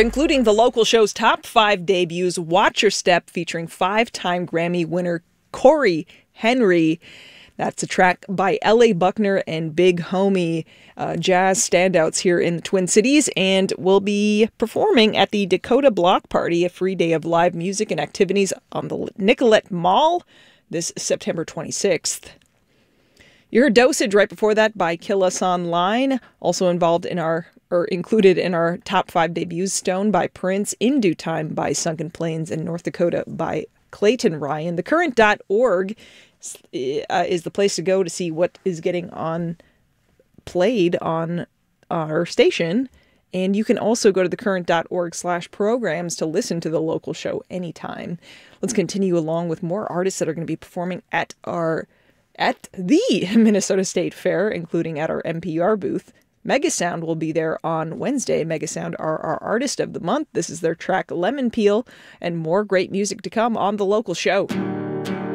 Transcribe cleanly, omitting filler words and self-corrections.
Concluding the local show's top 5 debuts, Watch Your Step, featuring 5-time Grammy winner Corey Henry. That's a track by L.A. Buckner and Big Homie, jazz standouts here in the Twin Cities, and will be performing at the Dakota Block Party, a free day of live music and activities on the Nicollet Mall this September 26th. You heard Dosage right before that by Kill Us Online, also included in our top 5 debuts, Stone by Prince, In Due Time by Sunken Plains, and North Dakota by Clayton Ryan. TheCurrent.org is the place to go to see what is getting played on our station. And you can also go to thecurrent.org/programs to listen to the local show anytime. Let's continue along with more artists that are going to be performing at the Minnesota State Fair, including at our NPR booth. Megasound will be there on Wednesday. Megasound are our artist of the month. This is their track Lemon Peel, and more great music to come on the local show.